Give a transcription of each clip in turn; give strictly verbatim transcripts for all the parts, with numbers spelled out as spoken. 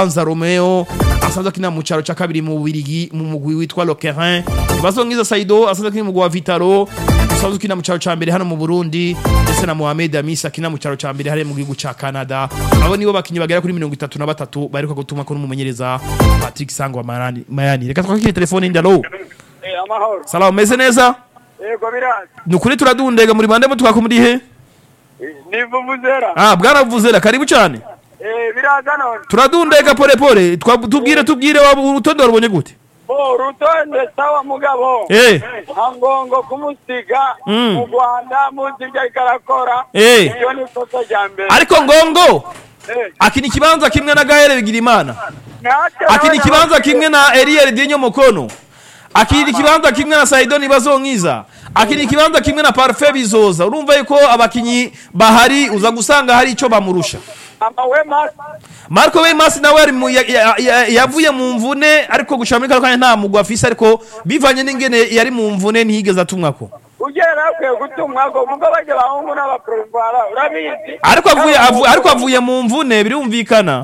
Anza Romeo asanzwe akina mu cyaro cya kabiri mu Bubiligi mu mugwi witwa Loquerin Bazongiza Saido asanzwe akina mu mugwi wa Vitaro asanzwe akina mu cyaro cya mbere hano mu Burundi ndetse na Mohamed Amisa akina mu cyaro cya mbere hari mu gihugu cya Canada abo nibo bakinyi bagera kuri mirongo itatu na batatu baheruka gutuma ko n'umumenyereza Patrick Sangwa Mayani Mayani reka twakire telefone ndalo eh amahoro salamu meze neza yego birazi nukuri turadundega muri bande mutwa ko muri he nivuvuzera ah bwana vuvuzera karibu cyane eh biraza none turadundega pole pole tubwire tubwire urutonde warubonye gute bo rutonde sawa mugabo eh hangongo kumusiga mu Rwanda muzi bya karakora eh iyo ni kosa jambe ariko ngongo akini kibanza kimwe na Gaere Bigirimana akini kibanza kimwe na Eliel Dinyo Mokono akini kibanza kimwe na Saidoni Bazongiza akini kibanza kimwe na Parfait Bizoza urumva yuko abakinyi bahari uza gusanga hari ico bamurusha Marco Wemas nawe ari yavuye mu mvune ariko gushamika kandi nta mugwa afise ariko bivanye n'ingene yari mu mvune ntihigeze atumwako ugera kwe gutumwako mugo baje bahungu n'abaprofara urabizi ariko avuye ariko avuye mu mvune birumvikana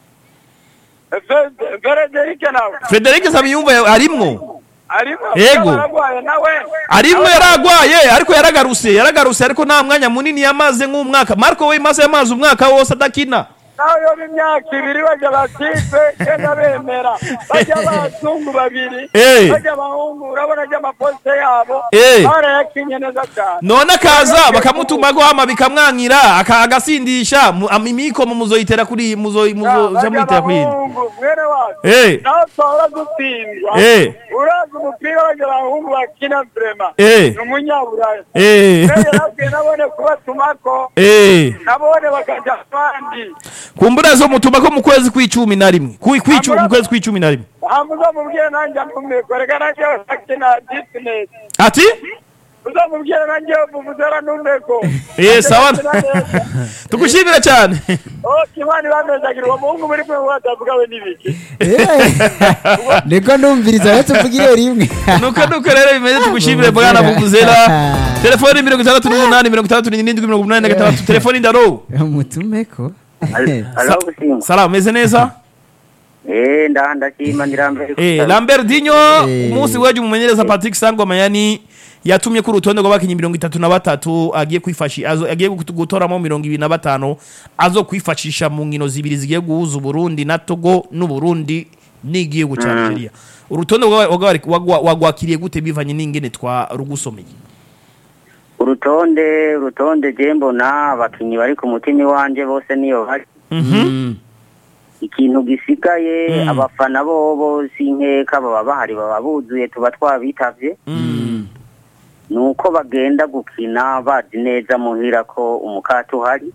Frederic nawe Frederic Sabiyumva arimwo ariko yego nawe arimo yaragwaye ariko yaragaruse yaragaruse ariko nta mwanya munini yamaze nk'umwaka Marco Wemas yamaze umwaka wose adakina nayo bimyaka ibiri baje batipe kenda bemera baje abazungu babiri baje abahungu urabona je amaposte yabo bara yakinye neza cyane none akaza bakamutuma go hama bikamwankira akagasindisha amimiko mu muzoyitera kuri muzo muzo jamwitera kuri mwene wacu eh naho twara gutsindwa eh urazi umupira baje abahungu bakina vrema n'umunyaburaya eh rero nabone kubatumako eh nabone bakaja kandi kumbura zo mutuma ko mu kwezi kw'icumi na rimwe kw'icumi mu kwezi kw'icumi na rimwe hamuza mubwire nanje numekore nanje akina Disney ati uza mubwire nanje buvuzera numeko eh sawa tukushimira cyane oh kimani bamezagira uwo muhungu muri kwe watavugawe nibiki niko numviriza rero tuvugire rimwe nuko nuko rero bimeze tukushimire bwana buvuzera telefone mirongo itandatu n'umunani mirongo itandatu n'irindwi mirongo umunani na gatandatu telefone ndaro mutumeko Salam meze neza eh ndanda kima ndirambe eh Lambert Dinyo umunsi weje umumenyereza Patrick Sangwa Mayani yatumye ku rutonde rw'abakinyi mirongo itatu na batatu agiye kwifashi agiye gutoramo mirongo ibiri na batanu azo kwifashisha mu nkino zibiri zigiye guhuza Burundi na Togo n'u Burundi n'igihugu cya Nigeria urutonde wagwakiriye gute bivanye n'ingene twa rugusomeye urutonde urutonde jembo na abakinyi bari ku mutini wanje bose niyo bari mhm ikintu gisigaye abafana bobo sinkeka baba bahari baba buzuye tuba twabitavye nuko bagenda gukina bazi neza muhira ko umukatu hari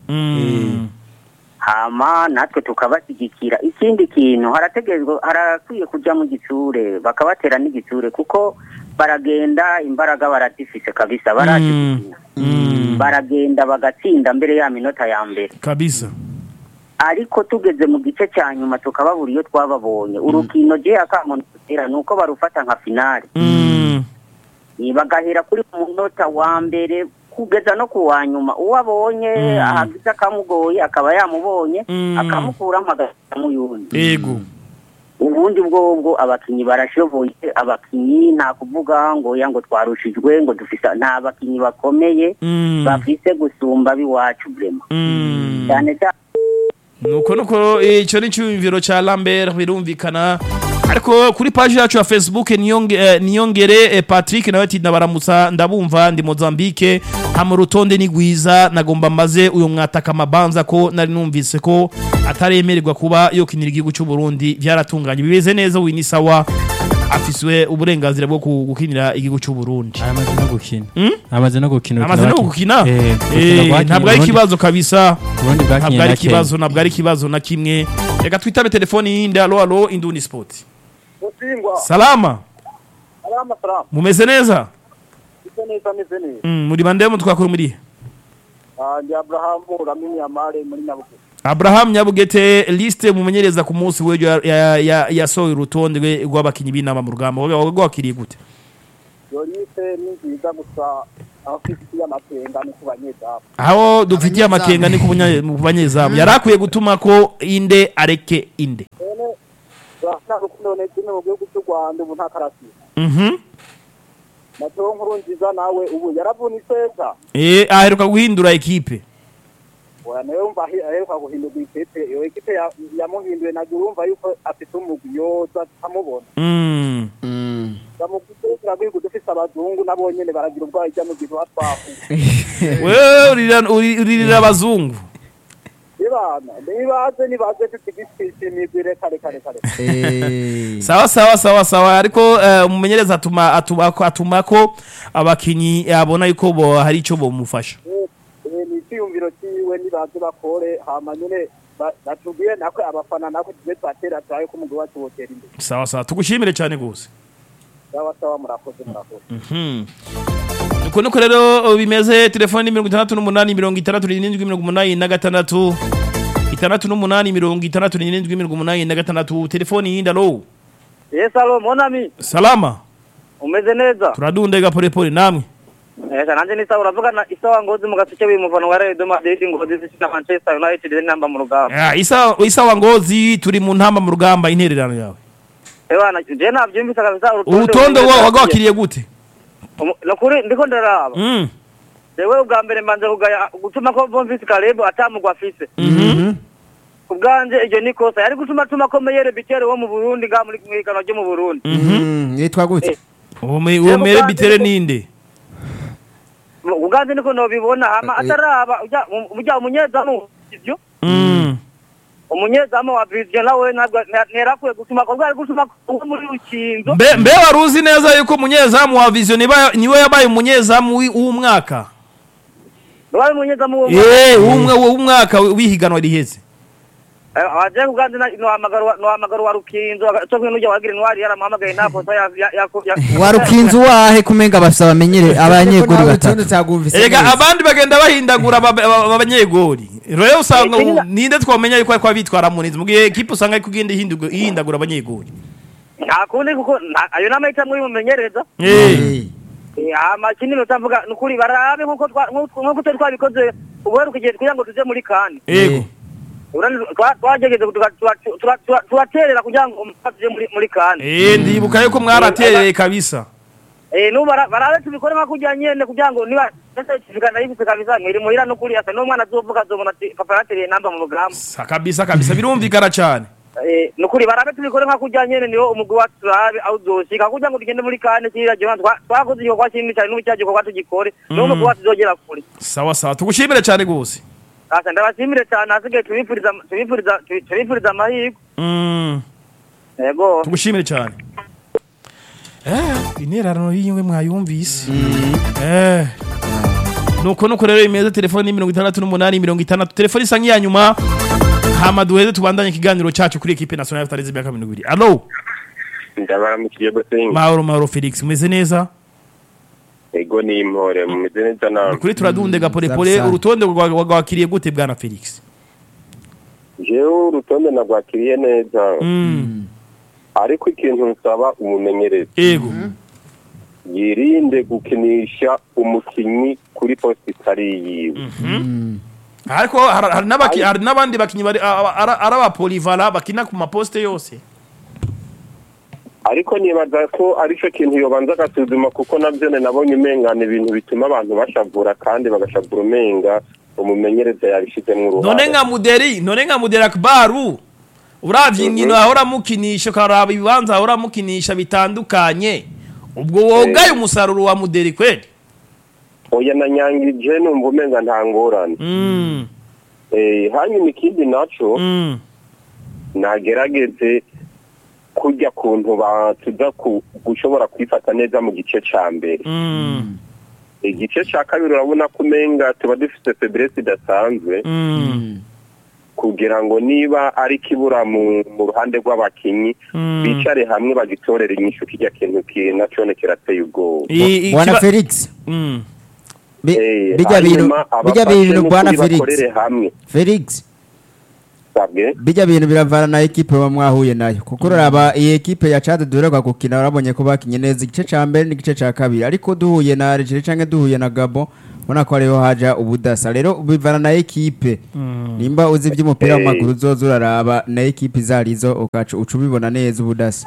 hama natwe tukabashyigikira ikindi kintu harategezwe harakwiye kujya mu gitsure bakabatera n'igitsure kuko baragenda imbaraga baratifise kabisa barashigikira baragenda bagatsinda mbere ya minota ya mbere kabisa ariko tugeze mu gice cya nyuma tukababura iyo twababonye urukino je akamonotera nuko barufata nka finale ni bagahera kuri munota wa mbere kugeza no kuwa nyuma uwabonye ahagize akamugoye akaba yamubonye akamukura amagamo yundi yego ubundi bwo abakinyi barashoboye abakinyi nta kuvuga ngo yango twarushijwe ngo dufisa nta abakinyi bakomeye bafise gusumba biwacu brema cyane cyane nuko nuko ico ni cyumviro cha Lambert birumvikana ariko kuri page yacu ya Facebook niyonge niyongere Patrick nawe ati ndabaramutsa ndabumva ndi Mozambique hamu rutonde ni gwiza nagomba maze uyo mwataka mabanza ko nari numvise ko ataremererwa kuba yo kinira igihugu cy'u Burundi byaratunganye bibeze neza wini sawa afiswe uburenganzira bwo gukinira igihugu cy'u Burundi amaze no gukina amaze no gukina amaze no gukina eh ntabwo ari kibazo kabisa ntabwo ari kibazo ntabwo ari kibazo na kimwe reka twitabe telefone yindi allo allo Indundi Sport salama salama salama mumeze neza neza neza neza mm muri bande mu twakora muri ah ndi Abraham Ramini Amare muri Nabugete Abraham Nyabugete liste mumenyereza ku munsi wejo ya ya yasohoye urutonde rw'abakinyi b'inama mu rugamba wowe wagwakiriye gute Yorite ni nziza gusa aho fifitiye amakenga ni ku banyezamu. Aho dufitiye amakenga ni ku banyezamu. Yarakwiye gutuma ko inde areke inde. Ene bashaka rukundo ne kimwe mu gihugu cy'u Rwanda ubu nta karasi. Mhm. Nato nkuru nziza nawe ubu yaravuna iseta. Eh aheruka guhindura equipe. Wana yumva aheruka guhindura ikipe, iyo ekipe yamuhinduye nagurumva yuko afite umugwi yoza tamubona. Mm. Mm. Zamukutira bwo dufite abazungu nabo nyene baragira ubwa ijya mu gihe atwafu. Wewe urira urira abazungu. Ibana, nibaze nibaze tutigishije imigwire kare kare kare. Eh. Sawa sawa sawa sawa ariko umumenyereza atuma atuma ko atuma ko abakinyi abona yuko bo hari ico bo mufasha. Ni cyumviro ciwe nibaze bakore hama nyene batubwiye nako abafana nako tuje twatera twaye ko umugwi wacu wotera imbere. Sawa sawa tugushimire cyane gose. Sawa sawa murakoze murakoze. Mhm. Nuko nuko rero bimeze telefone mirongo itandatu n'umunani mirongo itandatu n'irindwi mirongo umunani na gatandatu itandatu n'umunani mirongo itandatu n'irindwi mirongo umunani na gatandatu telefone yindi alo. Yes alo monami. Salama. Umeze neza? Turadundega pole pole namwe. Eh nanje ni sawa uravuga na isawa ngozi mu gasike bimuvano wa Real Madrid ngozi zishika Manchester United namba mu rugamba. Ya isa isawa ngozi turi mu ntamba mu rugamba intererano yawe. Ebana je navyumvisa kabisa urutonde wagwakiriye gute? Nokuri ndiko ndaraba. Mm. Dewe ubwa mbere mbanze kugaya gutuma ko Bonfils Caleb atamugwa afise. Mhm. Ubwanje iryo nikosa yari gutuma tuma ko Meyere Bitere wo mu Burundi ga muri mwigano ryo mu Burundi. Mhm. Yitwa gute? Uwo Meyere Bitere ninde? Ubwanje niko no bibona hama ataraba ujya umunyezamu ivyo. Mm. Umunyezamu wa Vision nawe nerakuye gutuma ko bwari gutuma ko muri rukinzo. Mbe mbe waruzi neza yuko umunyezamu wa Vision niwe yabaye umunyezamu w'umwaka. Niwe umunyezamu eh umwe w'umwaka wihiganwa riheze. Aje kuganze no hamagaro no hamagaro wa rukinzo cyo kwinujya wagira ntwari yaramuhamagaye napo ya ya wa rukinzo wahe kumenga bafisa bamenyere abanyeguri batatu. Ega abandi bagenda bahindagura abanyeguri. Rero usanga ninde twamenya yuko kwa bitwara munizi mugiye equipe usanga kugenda ihindagura abanyeguri. Nakundi kuko ayo namahita muri mumenyereza. Eh. Eh ama kinini utavuga nukuri barabe nkuko nkuko twabikoze ubwo rukigiye kugira ngo tuze muri kane. Yego. Urani twagegeze tuwaterera kugira ngo umufashe muri muri kane. Eh ndibuka yuko mwaratereye kabisa. Eh no barabe tubikore nka kujya nyene kugira ngo niba ndashikana yifite kabisa mwiri muhira no kuri asa no mwana azovuga azobona papa yatereye namba mu rugamba. Kabisa kabisa birumvikana cyane. Eh nukuri barabe tubikore nka kujya nyene niho umugwi wacu turabe aho uzoshika kugira ngo tugende muri kane kira je twakoze iyo kwa kinini cyane n'ubicyaje ko tugikore no umugwi wacu uzogera kure. Sawa sawa tugushimire cyane gose. Asa ndabashimire cyane asigaye tubifuriza tubifuriza tubifuriza amahirwe. Mm. Yego. Tugushimire cyane. Eh, intererano yiwe mwayumvise. Eh. Nuko nuko rero imeze telefone mirongo itandatu n'umunani mirongo itandatu telefone isa nk'iya nyuma. Hama duheze tubandanye ikiganiro cyacu kuri equipe nationale y'Abatarezi bya mirongo ibiri. Allo. Ndabaramukiye gose. Mahoro mahoro Felix umeze neza? Ego ni impore mumeze neza nawe. Kuri turadundega pole pole urutonde rwagwakiriye gute bwana Felix? Jewe urutonde nagwakiriye neza. Mm. Ariko ikintu nsaba umumenyereza. Ego. Yirinde gukinisha umukinyi kuri poste itari yiwe. Mhm. Ariko hari nabaki hari nabandi bakinyi bari araba polyvalent bakina ku maposte yose. Ariko nibaza ko ari cyo kintu yobanza gasuzuma kuko navyo nabonye umengana ibintu bituma abantu bashavura kandi bagashavura umenga umumenyereza yabishizemo uruhare. None nka Muderi, none nka Muderi Akbaru. Uravye inkino ahora mukinisha karaba ibibanza ahora mukinisha bitandukanye. Ubwo wogaye umusaruro wa Muderi kweli? Oya na nyangije numva umenga nta ngorane. Mm. Eh hanyuma ikindi naco Mm. nagerageze kujya kuntu batuza gushobora kwifata neza mu gice ca mbere. Mm. Igice ca kabiri urabona kumenga tuba dufite faiblesse idasanzwe. Mm. Kugira ngo niba ari kibura mu ruhande rw'abakinyi bicare hamwe bagitorera inyishu kijya kintu kina cone kirateye ubwoba. Bwana Felix. Mm. Bijya bintu bijya bintu Bwana Felix. Felix. bijya bintu biravana na ekipe wa mwahuye nayo kuko uraba iyi ekipe ya Chad duheruka gukina urabonye ko bakinye neza igice ca mbere n'igice ca kabiri ariko duhuye na Algeria canke duhuye na Gabon ubona ko ariho haja ubudasa rero bivana na ekipe nimba uzi iby'umupira w'amaguru uzoza uraraba na ekipe zarizo ukacu uca ubibona neza ubudasa.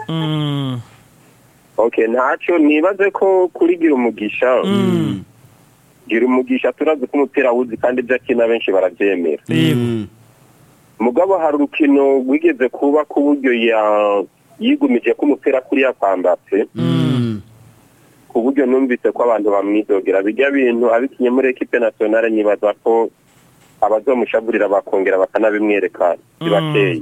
Okay, ntacyo nibaze ko kuri gira umugisha gira umugisha turazi ko umupira wuzi kandi byakina benshi barabyemera. Mugabo hari urukino rwigeze kuba ku buryo yigumije ko umupira kuri yapambatse ku buryo numvise ko abantu bamwidogera bijya bintu abikinye muri equipe nationale nibaza ko abazomushaburira bakongera bakanabimwereka bibateye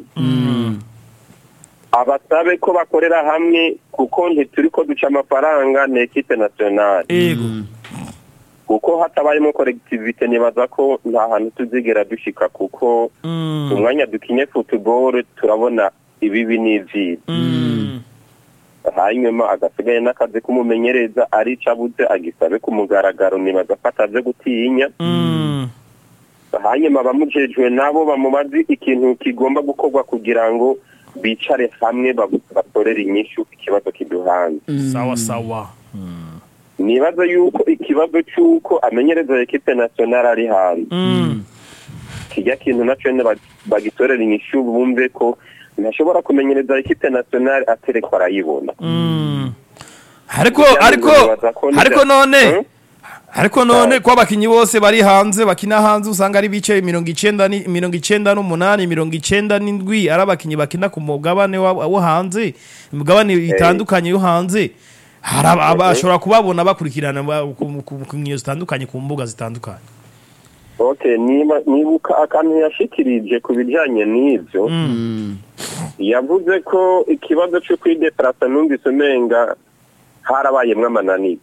abasabe ko bakorera hamwe kuko ntituri ko duca amafaranga na equipe nationale kuko hatabayemo collectivité nibaza ko nta hantu tuzigera dushika kuko umwanya dukinye football turabona ibibi n'ivyiza hanyuma agasigaye n'akazi kumumenyereza ari cabuze agisabe kumugaragaro nibaza ko ataje gutinya hanyuma bamujejwe nabo bamubazi ikintu kigomba gukorwa kugira ngo bicare hamwe batorera inyishu ikibazo kiduhanze. Sawa sawa. Nibaza yuko ikibazo cyuko amenyereza equipe nationale ari hanze kijya kintu naco bagitorera inyishu bumve ko ntashobora kumenyereza equipe nationale atereko arayibona. Ariko ariko ariko none ariko none ko abakinyi bose bari hanze bakina hanze usanga ari bice mirongo icenda ni mirongo icenda n'umunani mirongo icenda n'indwi ari abakinyi bakina ku mugabane wo hanze imugabane itandukanye yo hanze harabashobora kubabona bakurikirana ku ngiyo zitandukanye ku mbuga zitandukanye. Okay, niba nibuka akantu yashikirije ku bijanye n'ivyo yavuze ko ikibazo cyo kwideprasa numvise menga harabayemwe amananiza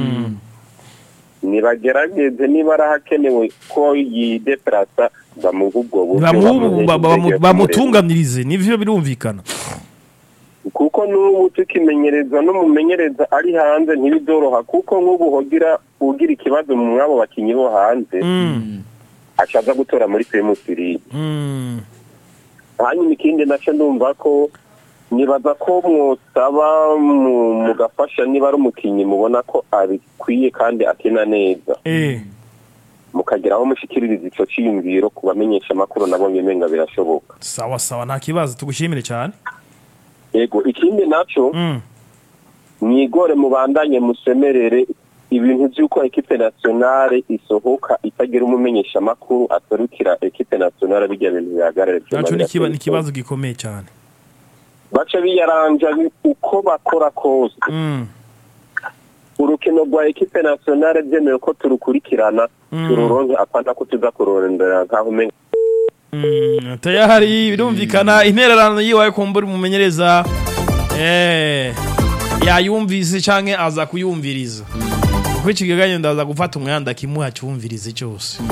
nibagerageze niba arahakenewe ko yideprasa bamuhubwo bamutunganirize nivyo birumvikana kuko n'ubu tukimenyereza no mumenyereza ari hanze ntibizoroha kuko nk'ubu hogira ugira ikibazo mu mwabo bakinyi bo hanze acaza gutora muri Primus League hanyuma ikindi naco ndumva ko nibaza ko mwosaba mugafasha niba ari umukinyi mubona ko abikwiye kandi akina neza mukagira aho mushikiririza ico ciyumviro kubamenyesha makuru nabo nyemenga birashoboka. Sawa sawa nta kibazo tugushimire cyane. Yego ikindi naco mwigore mubandanye musemerere ibintu byuko equipe nationale isohoka itagira umumenyesha makuru aserukira equipe nationale bijya bintu bihagarare naco nikiba nikibazo gikomeye cyane baca biyaranja uko bakora kose urukino rwa equipe nationale byemewe ko turukurikirana tururonke apana ko tuza kurondera nkaho menga Mm, tayari birumvikana intererano yiwaye kumbura umumenyereza eh yayumvise canke aza kuyumviriza kuko ikigaganye ndaza gufata umwanda kimuha cyumvirize cyose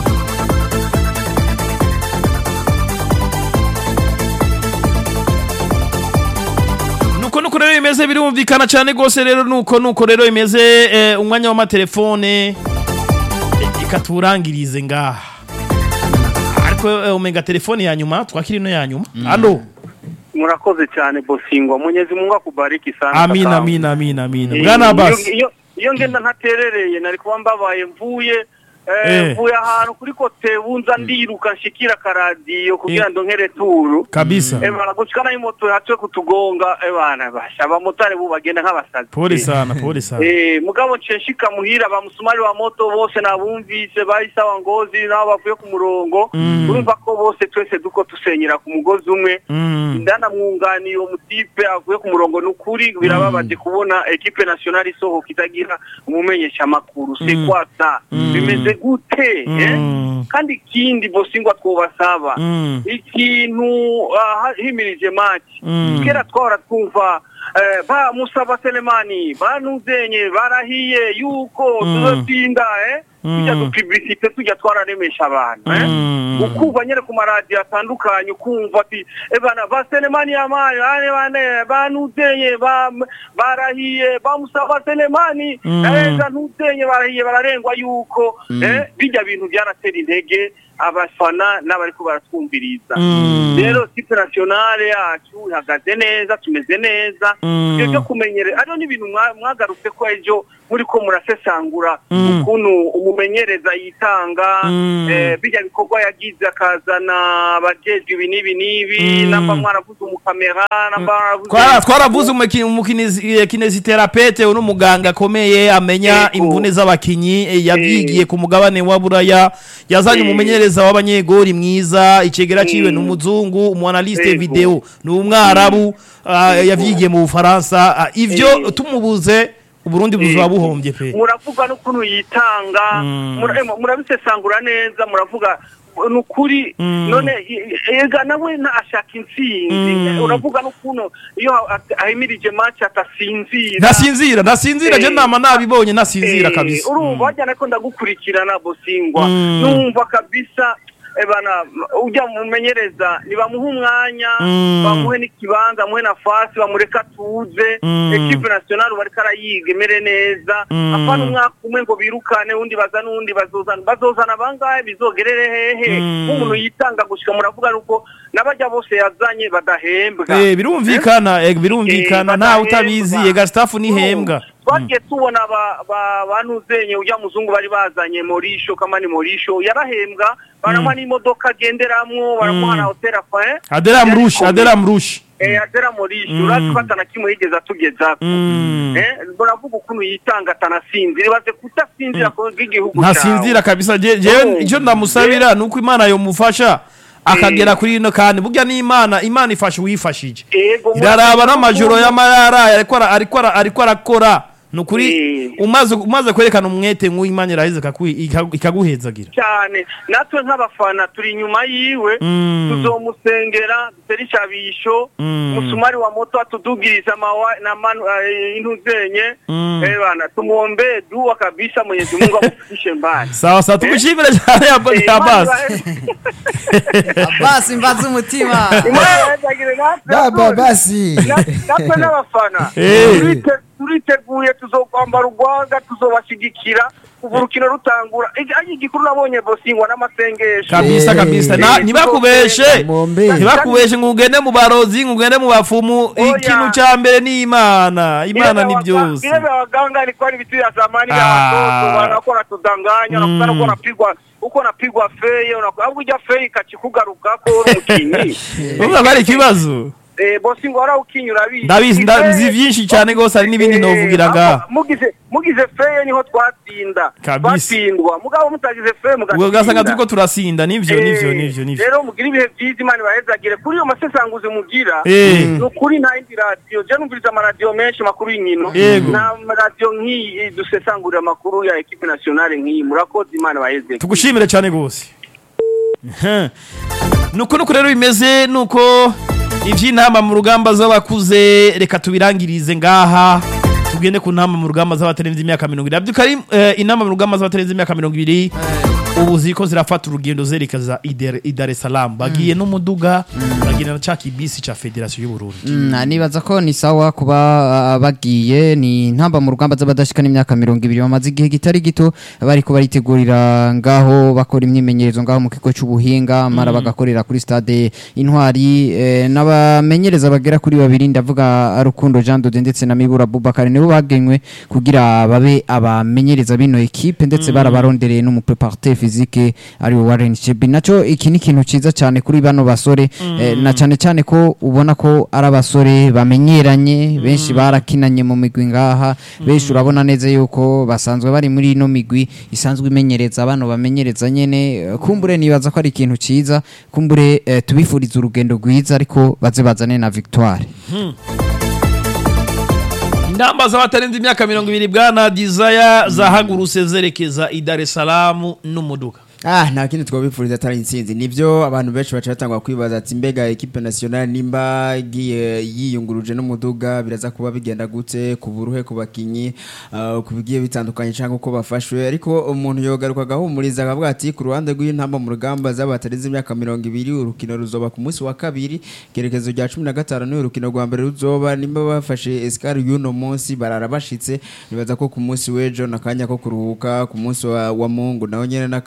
nuko nuko rero imeze birumvikana cyane gose rero nuko nuko rero imeze eh, umwanya wa matelefone ikaturangirize ngaha omega telefoni ya nyuma twakiri no ya nyuma. Allo murakoze cyane Bosingwa Mwenyezi Mungu akubariki sana. Amina amina amina amina bwana basi iyo iyo ngenda ntaterereye nari kuba mbabaye mvuye eh mvuye ahantu kuri kote bunza ndiruka nshikira karadiyo kugira ndonkere turu kabisa eh bana gushikana imoto hatwe kutugonga eh bana bashaba motare bu bagenda nk'abasazi pole sana pole sana eh mugabo nshishika muhira bamusumari wa moto bose nabumvise bayisawa ngozi nabo bavuye ku murongo urumva ko bose twese duko tusenyera ku mugozi umwe ndana mwunganiye umutipe avuye ku murongo n'ukuri birababaje kubona equipe nationale isohoka itagira umumenyesha makuru c'est quoi ça bimeze gute kandi kindi Bosingwa twobasaba ikintu himirije match kera twara twumva ba Musa Selemani banuzenye barahiye yuko tuzotinda eh tujya du publicité tujya twararemesha abantu eh ukuva nyere ku maradiyo atandukanye ukumva ati ebana ba Selemani amaye bane bane banuzenye barahiye ba Musa Selemani eza nuzenye barahiye bararengwa yuko eh bijya bintu byaratera intege abafana n'abariko baratwumviriza Mm. rero equipe nationale yacu ihagaze neza tumeze neza Mm. ibyo byo kumenyereza ariyo n'ibintu mwa- mwagarutse ko ejo muri ko murasesangura Mm. ukuntu umumenyereza yitanga Mm. eh, bijya bikorwa yagize akazana abajejwe ibi n'ibi n'ibi Mm. namba mwaravuze umukamera namba mwaravuze Twara twaravuze umukini umukinizi kinesiterapete n'umuganga akomeye amenya Yego. imvune z'abakinyi eh, yabyigiye Eh. ku mugabane wa Buraya yazanye Eh. umumenyereza w'abanyegori mwiza icegera ciwe Mm. n'umuzungu umuanalyste Yego. video n'umwarabu ah, Yego. yavyigiye mu Bufaransa ah, ivyo Eh. tumubuze Uburundi buzoba Yego. buhombye pe muravuga n'ukuntu yitanga Mm. mura- eh, murabisesangura neza muravuga nukuri Mm. none i- ega nawe na ashaka intsinzi Mm. uravuga n'ukuntu iyo a- ahimirije match atasinzira nasinzira nasinzira je Eh. nama nabibonye nasinzira Eh, kabisa urumva wajyana ko ndagukurikirana bosingwa Mm. numva kabisa ebana ujya mumenyereza nibamuha umwanya Mm. bamuhe n'ikibanza muhe nafasi bamureka tuze Mm. equipe nationale bariko arayiga imere neza Mm. apana umwaka umwe ngo birukane undi bazana undi bazozana bazozana bangahe bizogerere hehe Mm. nk'umuntu yitanga gushika muravuga nuko n'abajya bose yazanye badahembwa eh birumvikana eh, birumvikana Eh, nta badahembwa. utabizi ega staff ni hembwa twagiye tubona ba- ba- banuzenye ujya muzungu bari bazanye morisho kama ni morisho yarahembwa baramuha n'imodoka agenderamwo baramuha na hoteli afaye adera mrushi adera mrushi eh adera morisho Mm. urazi ko atana kimwe yigeze atugezako Mm. eh baravuga ukuntu yitanga atanasinzira ibaze kutasinzira ko bw'igihugu ntasinzira kabisa je je Oh. icyo ndamusabira nuko imana yo mufasha akagera kuri ino kandi burya ni imana imana ifasha uwifashije Ego, iraraba n'amajoro muravuga- y'amarara ariko ara- ariko ara- ariko arakora nukuri Eh. umaze umaze kwerekana umwete nk'uw'imana irahize ikaguhezagira cyane natwe nk'abafana turi inyuma yiwe Mm. tuzomusengera dutere icabisho Mm. musumari wa moto atudugiriza mawa na manu eh, intuzenye Mm. eh bana tumuombe dua kabisa Mwenyezi Mungu amfikishe mbali sawa sawa tugushimire cyane Eh, abone Imana abasi ibahe- basi mbaza umutima Imana ibahezagire natwe baba basi Na- natwe n'abafana Eh. Turite- turiteguye tuzokwambara urwanga tuzobashigikira kuva urukino rutangura Igi- igikuru nabonye bosingwa n'amasengesho kabisa Eh. kabisa na ntibakubeshe Mombe. ntibakubeshe ngo ugende mu barozi ngo ugende mu bafumu Oya. ikintu cya mbere ni imana imana ni byose Ile vya waganga ilikuwa ni vitu ya zamani vya Ah. watoto wanakuwa natudanganya Mm. unakuta uko napigwa uko napigwa feye unakuwa au ija feye ikachikugarukako umukinyi urumva ko ari ikibazo eh bosi ngo wara ukinyura bizi ndabizi ndabizi byinshi cyane rwose hari n'ibindi novugira ngaha mugize mugize feye niho twatsinda Kabisa. twatsindwa mugabo mutagize feye ubwo ugasanga mugatsinda turiko turasinda nivyo nivyo Eh, nivyo nivyo rero mugira ibihe byiza imana ibahezagire kuri iyo masesanguzi mugira Eh. ni ukuri nta yindi radiyo je numviriza amaradiyo menshi makuru y'inkino Yego. nta radiyo nk'iyi dusesangurira amakuru ya ekipe nationale nk'iyi murakoze imana ibahezagire tugushimire cyane rwose Ehe. nuko nuko rero bimeze nuko ivy'intama mu rugamba z'abakuze reka tubirangirize ngaha tugende ku ntama mu rugamba z'abatarenze imyaka mirongo ibiri Abdul Karim eh, inama mu rugamba z'abatarenze imyaka mirongo ibiri ubu ziko zirafata urugendo zerekeza i Dar- i Dar es Salaam bagiye n'umuduga bagiye na ca kibisi ca Federation y'u Burundi Mm, nibaza ko ni sawa kuba ah, bagiye ni ntamba mu rugamba z'abadashika n'imyaka mirongo ibiri bamaze igihe kitari gito bariko baritegurira ngaho bakora imyimenyerezo ngaho mu kigo cy'ubuhinga mara bagakorera kuri stade intwari eh, n'abamenyereza bagera kuri babiri ndavuga Rukundo Jean Dode ndetse na Mibura Boubacar nibo bagenywe kugira babe abamenyereza bino equipe ndetse barabarondereye n'umupreparateur physique ari we Warren Chebi naco iki ni ikintu ciza cyane kuri bano basore eh, na cyane cyane ko ubona ko ari abasore bamenyeranye benshi barakinanye mu migwi ngaha benshi urabona neza yuko basanzwe bari muri ino migwi isanzwe imenyereza abantu bamenyereza nyene eh, kumbure nibaza ko ari ikintu ciza kumbure eh, tubifuriza urugendo rwiza ariko baze bazane na victoire Indamba z'abatarenze imyaka mirongo ibiri bwana Desire zahagurutse zerekeza i Dar es Salaam n'umuduga Ah, nta kindi twabifuriza atari intsinzi nivyo abantu benshi baca batangwa kwibaza ati mbega equipe nationale nimba giye yiyunguruje n'umuduga biraza kuba bigenda gute ku buruhe ku bakinyi uh, ku bigiye bitandukanye cyangwa uko bafashwe ariko umuntu yogaruka gahumuriza akavuga ati ku ruhande rw'intamba mu rugamba z'abatarize imyaka mirongo ibiri urukino ruzoba ku munsi wa kabiri kerekezo rya cumi na gatanu ni urukino rwa mbere ruzoba nimba bafashe escale y'uno munsi barara bashitse nibaza ko ku munsi w'ejo nakanya ko kuruhuka ku munsi wa, wa Mungu naho nyene nakanya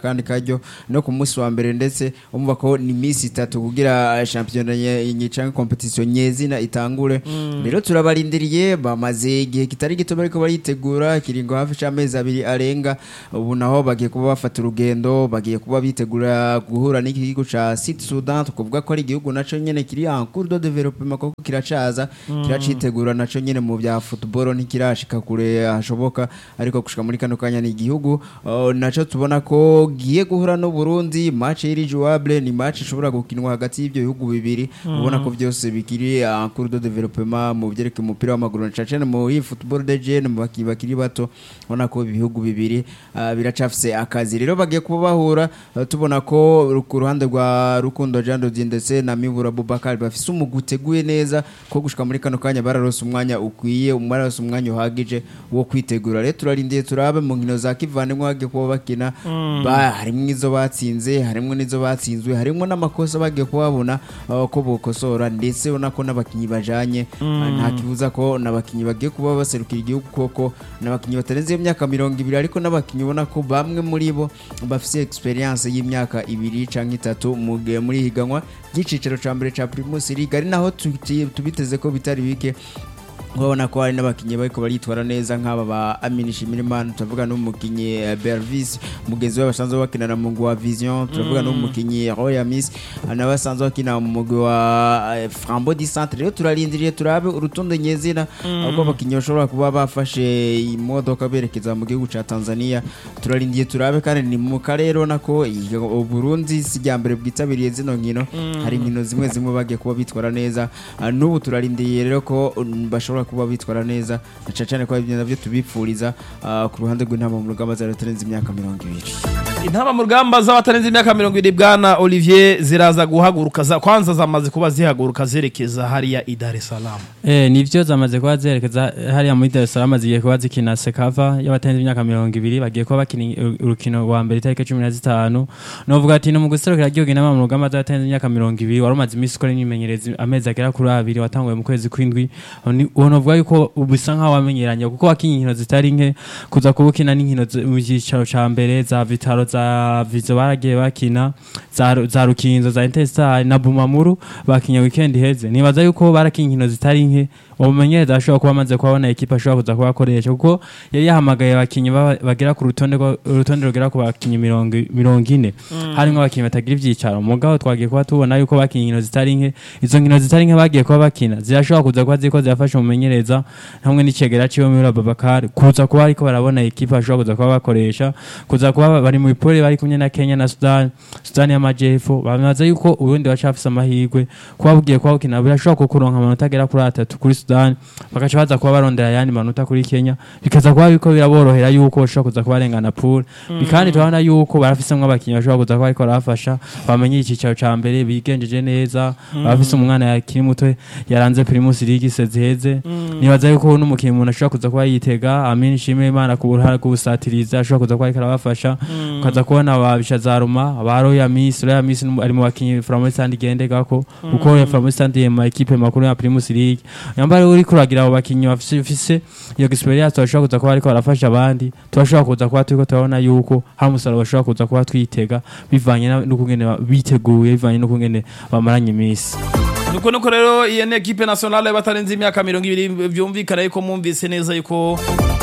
kandi karyo no ku munsi wa mbere ndetse umva ko ni misi itatu kugira championnat y'icanga competition nyezina itangure rero turabarindiriye bamaze igihe kitari gito bariko baritegura kiringo hafi c'amezi abiri arenga ubu naho bagiye kuba bafata urugendo bagiye kuba bitegura guhura n'iki gihugu ca Sud Sudan tukuvuga ko ari igihugu naco nyene kiri en cours de développement koko kiracaza kiracitegura naco nyene mu bya football ntikirashika kure hashoboka ariko gushika muri kano kanya ni igihugu uh, naco tubona ko giye guhura no Burundi match iri jouable ni match ishobora gukinwa hagati y'ibyo bihugu bibiri ubona ko byose bikiri en cours de développement mu byereke umupira w'amaguru cacene mu football de jeune mu bakiri bato ubona ko ibihugu bibiri uh, biracafise akazi rero bagiye kuba bahura uh, tubona ko ku ruhande rwa Rukundo Jean Dodi ndetse na Mibura Bubakar bafise umuguteguye neza ko gushika muri kano kanya bararose umwanya ukwiye umwarose umwanya uhagije wo kwitegura rero turarindiye turabe mu nkino za kivandimwe bagiye kuba bakina mm. ba harimo izo batsinze harimo nizo batsinzwe harimo n'amakosa bagiye kubabona uh, ko bokosora ndetse unako n'abakinyi bajanye mm. uh, nta kibuza ko n'abakinyi bagiye kuba baserukira igihugu koko n'abakinyi batarenze imyaka mirongo ibiri ariko n'abakinyi ubona ko bamwe muri bo bafise experience y'imyaka ibiri canke itatu mu muri higanwa y'icicaro ca mbere ca Primus League ari naho tubiteze ko bitari bike ubona ko hari n'abakinyi bariko baritwara neza nk'aba ba Amini Shimirimana tuvuga n'umukinyi Bervis mugezi w'abasanzwe bakinana mu ngwa Vision tuvuga n'umukinyi Roya Miss anabasanzwe bakina mu mugwi wa Frambo di Centre rero turarindiriye turabe urutonde nyezina ahubwo abakinyi bashobora kuba bafashe imodoka berekeza mu gihugu ca Tanzania turarindiye turabe kandi ni mu karero nako Burundi sijyambere bwitabiriye zino nkino hari nkino zimwe zimwe bagiye kuba bitwara neza n'ubu turarindiriye rero ko bashobora kuba bitwara neza cyane ko ibyo navyo tubipfuriza uh, ku ruhande rw'intama mu rugamba za Retarenze imyaka mirongo ibiri intama mu rugamba z'abatarenze imyaka mirongo ibiri bwana Olivier ziraza guhaguruka za kwanza zamaze kuba zihaguruka zerekeza hariya i Dar es Salaam eh nivyo zamaze kuba zerekeza hariya muri Dar es Salaam zigiye kuba zikina Sekava y'abatarenze imyaka mirongo ibiri bagiye kuba bakina urukino rwa mbere itariki cumi na zitanu novuga ati no mu guserukira igihugu intama mu rugamba z'abatarenze imyaka mirongo ibiri warumaze imisi kore n'imimenyerezi amezi agera kuri abiri watanguye mu kwezi kw'indwi novuga yuko ubisa nka wamenyeranye kuko wakinye inkino zitari nke kuza kubukina n'inkino mu gicaro ca mbere za Vitaro za Vizo baragiye bakina za za Rukinzo za Intesta na Bumamuru bakinye weekend heze nibaza yuko barakinye inkino zitari nke umumenyereza ashobora kuba amaze kubona ekipa ashobora kuza kubakoresha kuko yari yahamagaye abakinyi bagera ku rutonde urutonde rugera ku bakinyi mirongo ine harimo abakinyi batagira ivyicaro mugabo twagiye kuba tubona yuko bakinye inkino zitari nke izo nkino zitari nke bagiye kuba bakina zirashobora kuza kuba ziko zirafasha umumenyereza hamwe n'icegera ciwe muri Babakar kuza kuba ariko barabona ekipa ashobora kuza kuba bakoresha kuza kuba bari mu ipole bari kumwe na Kenya na Sudan Sudan y'amajepfo bamaze yuko ubundi bacafise amahirwe kuba bugiye kuba bakina birashobora kukuronka amanota agera kuri atatu kuri Sudan bakaca baza kuba barondera yandi manota kuri Kenya bikaza kuba biko biraborohera yuko bashobora kuza kuba arengana pool bikandi turabona yuko barafisemwe abakinyi bashobora kuza kuba ariko barafasha bamenye ikicaro ca mbere bigenjeje neza bafise umwana yakiri muto yaranze Primus League seziheze nibaza yuko n'umukinyi umuntu ashobora kuza kuba yitega Amini Shimirimana ku buhara kubusatiriza ashobora kuza kuba ariko arabafasha kaza kubona ababisha za Roma abaro ya Miss Roya Miss ari mu bakinyi from Stand igendegako uko ya from Stand mu equipe makuru ya Primus League yambare uri kuragira abo bakinyi bafise iyo experience twashobora kuza kuba ariko barafasha abandi twashobora kuza kuba turiko turabona yuko hamusaro bashobora kuza kuba twitega bivanye n'ukungene biteguye bivanye n'ukungene bamaranye imisi nuko nuko rero iyi ne equipe nationale batarenze imyaka mirongo ibiri byumvikana yuko mumvise neza yuko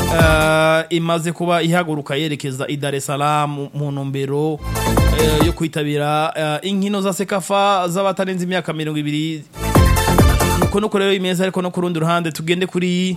uh, imaze kuba ihaguruka yerekeza i Dar es Salaam mu ntumbero uh, yo kwitabira uh, inkino za Sekafa z'abatarenze imyaka mirongo ibiri nuko nuko rero imeza ariko no kurundi ruhande tugende kuri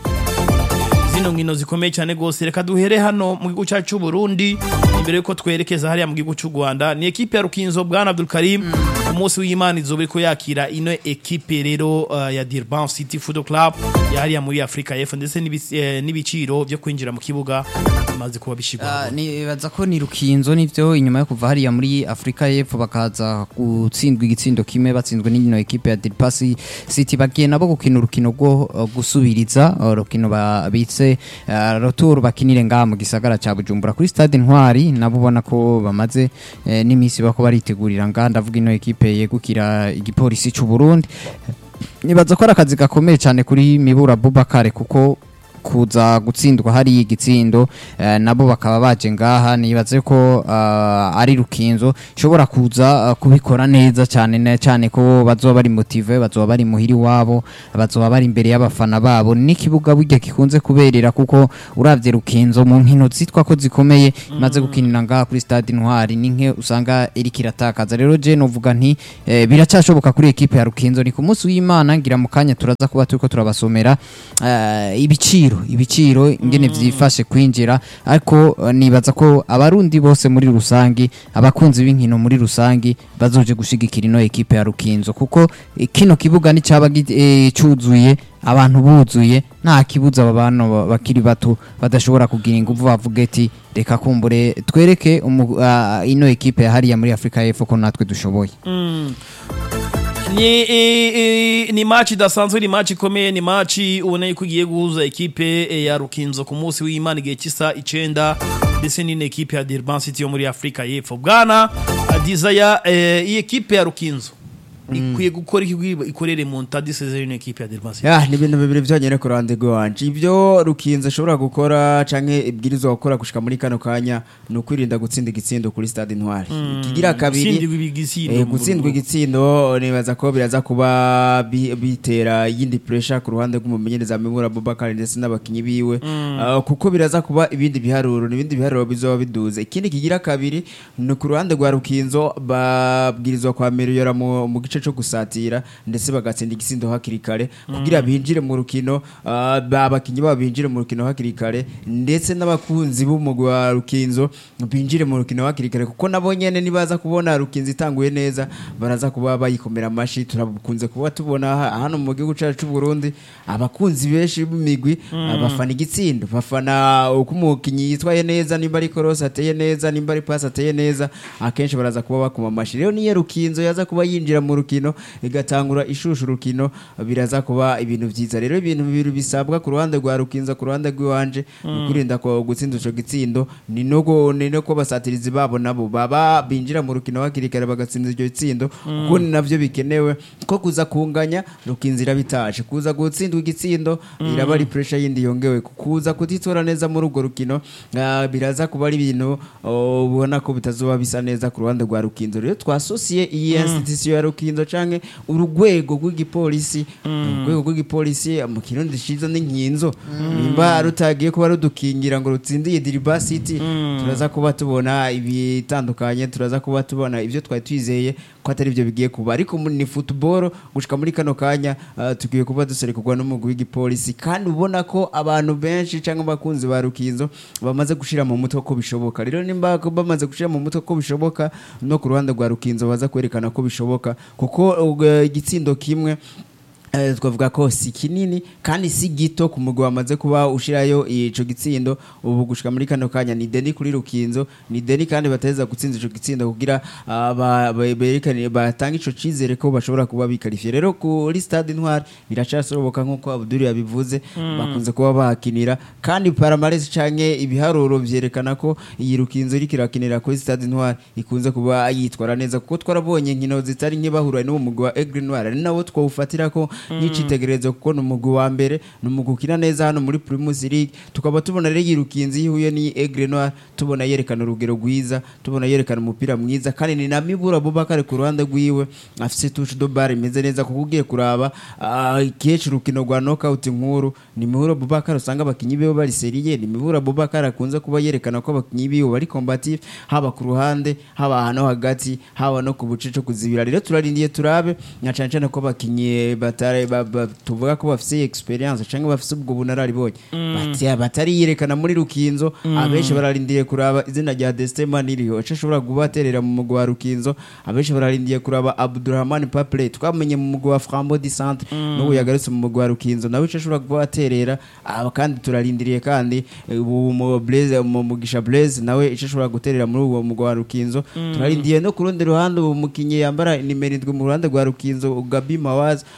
zino nkino zikomeye cyane gose reka duhere hano mu gihugu cyacu Burundi imbere yuko twerekeza hariya mu gihugu cy'u Rwanda ni equipe ya Rukinzo bwana Abdul Karim umunsi w'Imana izobe ko yakira ino equipe rero uh, ya Durban City Football Club yahariya muri Africa y'Epfo ndetse n'ibiciro byo kwinjira mu kibuga bimaze kuba bishigwa uh, ni baza ko ni Rukinzo nivyo inyuma yo kuva hariya muri Africa y'Epfo bakaza gutsindwa igitsindo kimwe batsinzwe n'ino equipe ya Durban City bagiye nabo gukina urukino rwo uh, gusubiriza urukino babitse uh, retour bakinire ngaha mu gisagara ca Bujumbura kuri stade Ntwari nabo ubona ko bamaze eh, n'imisi bako baritegurira ngaha ndavuga ino equipe yegukira igipolisi cy'u Burundi nibaza ko akazi gakomeye cyane kuri Mibura Bubakare kuko kuza gutsindwa hari igitsindo eh, nabo bakaba baje ngaha nibaze ko ah, ari Rukinzo ishobora kuza ah, kubikora neza cyane na cyane ko bazoba bari motive bazoba bari muhiri wabo bazoba bari imbere y'abafana babo n'ikibuga burya kikunze kuberera kuko uravye Rukinzo mu nkino zitwa ko zikomeye maze gukinira ngaha kuri stade Intwari ninke usanga iri kiratakaza rero je novuga nti eh, biracashoboka kuri equipe ya Rukinzo ni ku munsi w'Imana ngira mu kanya turaza kuba turiko turabasomera eh, ibiciro ibiciro ingene vyifashe kwinjira ariko uh, nibaza ko abarundi bose muri rusangi abakunzi b'inkino muri rusangi bazoje gushigikira ino equipe ya Rukinzo kuko eh, kino kibuga ni caba eh, cuzuye abantu buzuye nta kibuza aba bantu bakiri bato badashobora kugira ingufu bavuga ati reka kumbure twereke uh, ino equipe hariya muri Afrika y'Epfo ko natwe dushoboye mm. ni i, ni match idasanzwe ni match ikomeye ni match ubona yuko igiye guhuza equipe ya Rukinzo ku munsi w'Imana igihe cy'isa icenda ndetse n'ine equipe ya Durban City yo muri Afrika y'Epfo bwana Desire eh, iyi equipe ya Rukinzo ikwiye gukora ikorere montade saison une equipe ya Durban City ya ni ibintu bibiri byonyene ku ruhande rwanje ibyo Rukinzo ashobora gukora canke ibwirizwa gukora gushika muri kano kanya no kwirinda gutsinda igitsindo kuri stade Intwari kigira kabiri eh, gutsindwa igitsindo nibaza ko biraza kuba bitera yindi pressure ku ruhande rw'umumenyereza Mibura Abubakar ndetse n'abakinyi biwe uh, kuko biraza kuba ibindi biharuro n'ibindi biharuro bizoba biduze ikindi kigira kabiri no ku ruhande rwa Rukinzo babwirizwa kwa Meriora mu, mu gice cyo gusatira ndetse bagatsinda igisindo hakiri kare kugira binjire mu rukino abakinyi babo binjire mu rukino hakiri kare ndetse n'abakunzi b'umugwi wa Rukinzo binjire mu rukino hakiri kare kuko nabo nyene nibaza kubona Rukinzo itanguye neza baraza kuba bayikomera amashi turabukunze kuba tubona hano mu gihugu cyacu cy'u Burundi abakunzi benshi b'imigwi abafana igitsindo bafana uko umukinyi yitwaye neza nimba ari cross ateye neza nimba ari pass ateye neza akenshi baraza kuba bakoma amashi rero niye Rukinzo yaza kuba yinjira mu rukino igatangura ishushu rukino biraza kuba ibintu byiza rero ibintu bibiri bisabwa ku ruhande rwa Rukinzo ku ruhande rw'iwanje kurinda ko gutsinda ico gitsindo ni nogo ni no ko basatirizi babo nabo baba binjira mu rukino hakirikare bagatsinda iryo gitsindo kuko ni navyo bikenewe ko kuza kunganya Rukinzira bitaje kuza gutsindwa igitsindo iraba ari pressure yindi yongewe kuza kutitora neza muri urwo rukino uh, biraza kuba ari ibintu ubona uh, ko bitazoba bisa neza ku ruhande rwa Rukinzo rero twasosiye iyi institution ya Rukinzo canke urugwego rw'igipolisi urugwego rw'igipolisi mu kirundi shizo n'inkinzo nimba rutagiye kuba rudukingira ngo rutsindiye Durban City turaza kuba tubona ibitandukanye turaza kuba tubona ivyo twari twizeye ko atari byo bigiye kuba ariko ni football gushika muri kano kanya uh, tugiye kuba duserekugwa n'umugwi w'igipolisi kandi ubona ko abantu benshi canke abakunzi ba Rukinzo bamaze gushira mu mutwe ko bishoboka rero nimba bamaze gushira mu mutwe ko bishoboka no ku ruhande rwa Rukinzo baza kwerekana ko bishoboka kuko igitsindo kimwe Uh, twavuga ko si kinini kandi si gito ku mugwi wamaze kuba ushirayo ico gitsindo ubu gushika muri kano kanya ni deni kuri Rukinzo ni deni kandi bateza gutsinda ico gitsindo kugira uh, berekane batanga ico cizere ko bashobora kuba bikarifiye rero kuri stade Intwari biracasoroboka nkuko Abdul yabivuze mm. bakunze kuba bakinira kandi paramarese canke ibiharuro vyerekana ko iyi Rukinzo iri kirakinira kuri stade Intwari ikunze kuba yitwara neza kuko twarabonye nkino zitari nke bahura n'uwo mugwi wa Aigle Noir ari nawo twawufatira ko n'icitegerezo kuko numugwi wa mbere numugukina neza hano muri Primus League tukaba tubona rero Rukinzo yihuye ni Aigle Noir tubona yerekana urugero rwiza tubona yerekana umupira mwiza kandi ni na Mibura Abubakar ku ruhande rwiwe afise touche de balle imeze neza kuko ugiye kuraba ikihe rukino rwa knockout nkuru ni Mibura Abubakar usanga abakinyi biwe bari seriye ni Mibura Abubakar akunze kuba yerekana ko abakinyi biwe bari combative haba ku ruhande haba hano hagati haba no ku bucico kuzibira rero turarindiye turabe nyacanje no ko abakinyi batari tuvuga ko bafise experience canke bafise ubwo bunararibonye bati batari yerekana muri Rukinzo abenshi bararindiye kuraba izina rya Destema niriho aca ashobora kubaterera mu mugwi wa Rukinzo abenshi bararindiye kuraba Abdurrahman Paple twamenye mu mugwi wa Frambo di Centre no yagarutse mu mugwi wa Rukinzo nawe aca ashobora kubaterera kandi turarindiriye kandi mu Blaze mu Mugisha Blaze nawe aca ashobora guterera muri uwo mugwi wa Rukinzo turarindiye no kurundi ruhande umukinyi yambara nimero indwi mu ruhande rwa Rukinzo Gabi Mawaz nawe